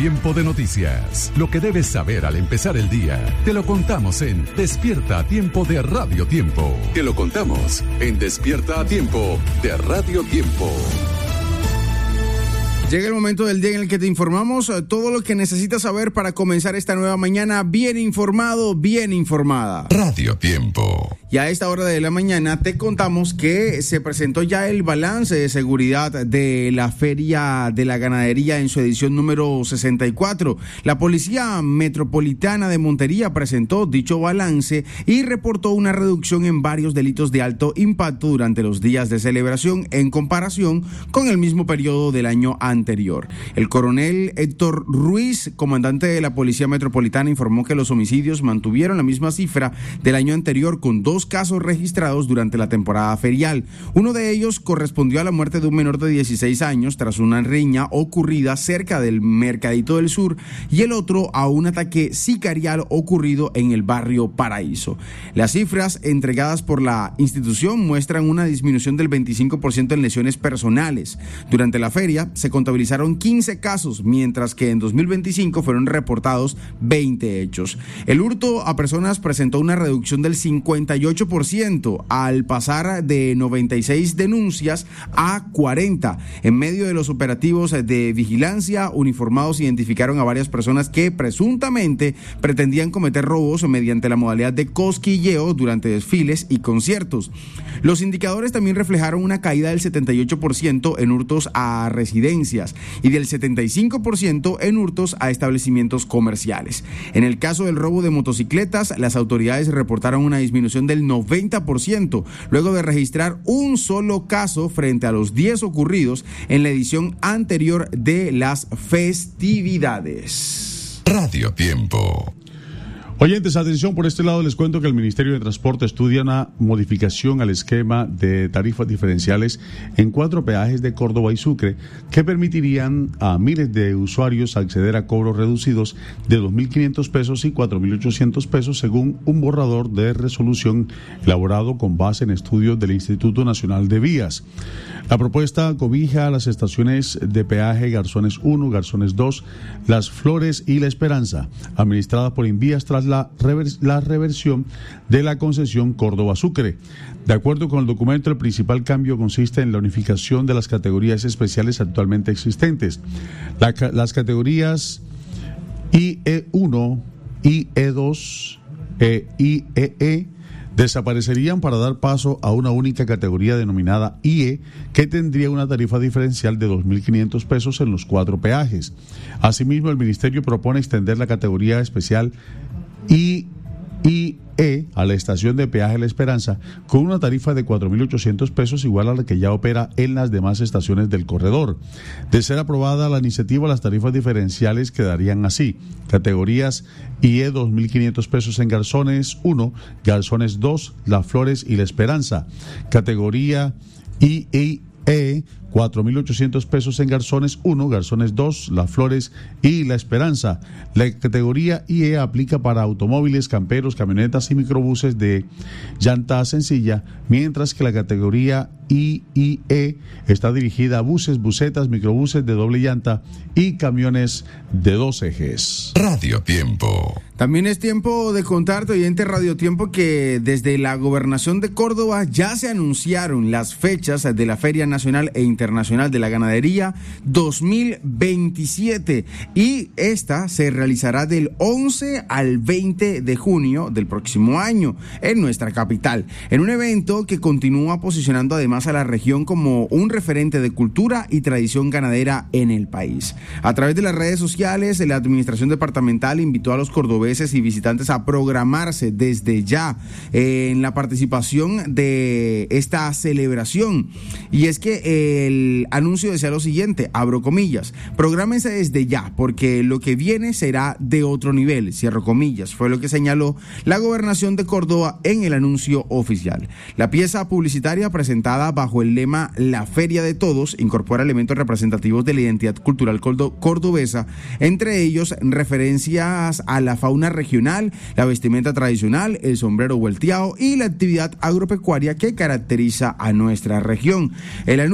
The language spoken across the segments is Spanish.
tiempo de noticias. Lo que debes saber al empezar el día, te lo contamos en Despierta a Tiempo de Radio Tiempo. Te lo contamos en Despierta a Tiempo de Radio Tiempo. Llega el momento del día en el que te informamos todo lo que necesitas saber para comenzar esta nueva mañana bien informado, bien informada. Radio Tiempo. Y a esta hora de la mañana te contamos que se presentó ya el balance de seguridad de la Feria de la Ganadería en su edición número 64. La Policía Metropolitana de Montería presentó dicho balance y reportó una reducción en varios delitos de alto impacto durante los días de celebración en comparación con el mismo periodo del año anterior. El coronel Héctor Ruiz, comandante de la Policía Metropolitana, informó que los homicidios mantuvieron la misma cifra del año anterior, con 2 casos registrados durante la temporada ferial. Uno de ellos correspondió a la muerte de un menor de 16 años tras una riña ocurrida cerca del Mercadito del Sur, y el otro a un ataque sicarial ocurrido en el barrio Paraíso. Las cifras entregadas por la institución muestran una disminución del 25% en lesiones personales. Durante la feria se contabilizaron 15 casos, mientras que en 2025 fueron reportados 20 hechos. El hurto a personas presentó una reducción del 58% al pasar de 96 denuncias a 40. En medio de los operativos de vigilancia, uniformados identificaron a varias personas que presuntamente pretendían cometer robos mediante la modalidad de cosquilleo durante desfiles y conciertos. Los indicadores también reflejaron una caída del 78% en hurtos a residencias y del 75% en hurtos a establecimientos comerciales. En el caso del robo de motocicletas, las autoridades reportaron una disminución del 90%, luego de registrar un solo caso frente a los 10 ocurridos en la edición anterior de las festividades. Radio Tiempo. Oyentes, atención, por este lado les cuento que el Ministerio de Transporte estudia una modificación al esquema de tarifas diferenciales en 4 peajes de Córdoba y Sucre que permitirían a miles de usuarios acceder a cobros reducidos de 2.500 pesos y 4.800 pesos según un borrador de resolución elaborado con base en estudios del Instituto Nacional de Vías. La propuesta cobija a las estaciones de peaje Garzones 1, Garzones 2, Las Flores y La Esperanza, administradas por Invías tras la reversión de la concesión Córdoba-Sucre. De acuerdo con el documento, el principal cambio consiste en la unificación de las categorías especiales actualmente existentes. Las categorías IE1, IE2 e IEE desaparecerían para dar paso a una única categoría denominada IE, que tendría una tarifa diferencial de 2.500 pesos en los 4 peajes. Asimismo, el Ministerio propone extender la categoría especial IE a la estación de peaje La Esperanza con una tarifa de 4.800 pesos, igual a la que ya opera en las demás estaciones del corredor. De ser aprobada la iniciativa, las tarifas diferenciales quedarían así: categorías IE 2.500 pesos en Garzones 1, Garzones 2, Las Flores y La Esperanza; categoría IE 4.800 pesos en Garzones 1, Garzones 2, Las Flores y La Esperanza. La categoría IE aplica para automóviles, camperos, camionetas y microbuses de llanta sencilla, mientras que la categoría IE está dirigida a buses, busetas, microbuses de doble llanta y camiones de 2 ejes. Radio Tiempo. También es tiempo de contarte, oyente Radio Tiempo, que desde la Gobernación de Córdoba ya se anunciaron las fechas de la Feria Nacional e Internacional de la Ganadería 2027, y esta se realizará del 11 al 20 de junio del próximo año en nuestra capital, en un evento que continúa posicionando además a la región como un referente de cultura y tradición ganadera en el país. A través de las redes sociales, la administración departamental invitó a los cordobeses y visitantes a programarse desde ya en la participación de esta celebración. Y es que el anuncio decía lo siguiente, abro comillas: prográmense desde ya porque lo que viene será de otro nivel, cierro comillas. Fue lo que señaló la Gobernación de Córdoba en el anuncio oficial. La pieza publicitaria, presentada bajo el lema La Feria de Todos, incorpora elementos representativos de la identidad cultural cordobesa, entre ellos referencias a la fauna regional, la vestimenta tradicional, el sombrero volteado y la actividad agropecuaria que caracteriza a nuestra región. El anuncio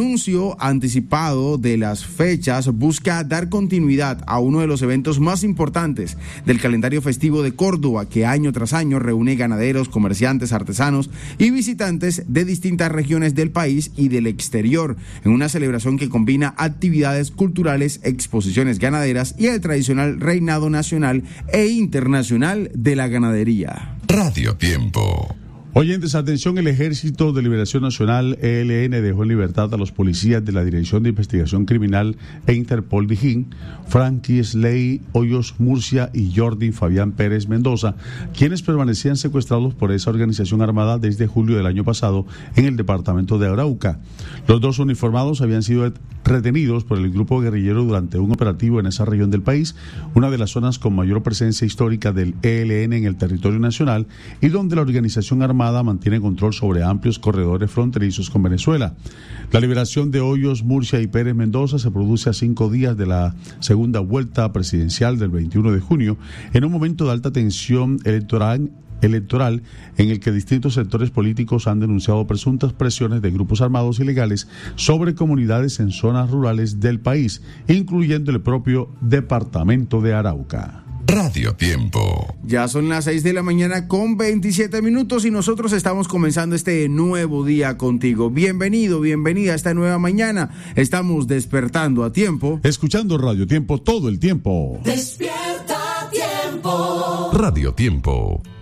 anuncio anticipado de las fechas busca dar continuidad a uno de los eventos más importantes del calendario festivo de Córdoba, que año tras año reúne ganaderos, comerciantes, artesanos y visitantes de distintas regiones del país y del exterior, en una celebración que combina actividades culturales, exposiciones ganaderas y el tradicional reinado nacional e internacional de la ganadería. Radio Tiempo. Oyentes, atención, el Ejército de Liberación Nacional, ELN, dejó en libertad a los policías de la Dirección de Investigación Criminal e Interpol Dijín, Frankie Sley Hoyos Murcia y Jordi Fabián Pérez Mendoza, quienes permanecían secuestrados por esa organización armada desde julio del año pasado en el departamento de Arauca. Los dos uniformados habían sido retenidos por el grupo guerrillero durante un operativo en esa región del país, una de las zonas con mayor presencia histórica del ELN en el territorio nacional y donde la organización armada mantiene control sobre amplios corredores fronterizos con Venezuela. La liberación de Hoyos, Murcia y Pérez Mendoza se produce a 5 días de la segunda vuelta presidencial del 21 de junio, en un momento de alta tensión electoral en el que distintos sectores políticos han denunciado presuntas presiones de grupos armados ilegales sobre comunidades en zonas rurales del país, incluyendo el propio departamento de Arauca. Radio Tiempo. Ya son las 6 de la mañana con 27 minutos y nosotros estamos comenzando este nuevo día contigo. Bienvenido, bienvenida a esta nueva mañana. Estamos despertando a tiempo. Escuchando Radio Tiempo todo el tiempo. Despierta a tiempo. Radio Tiempo.